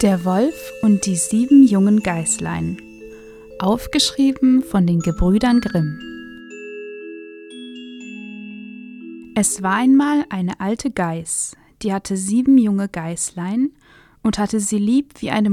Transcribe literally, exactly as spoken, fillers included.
Der Wolf und die sieben jungen Geißlein. Aufgeschrieben von den Gebrüdern Grimm. Es war einmal eine alte Geiß, die hatte sieben junge Geißlein und hatte sie lieb wie eine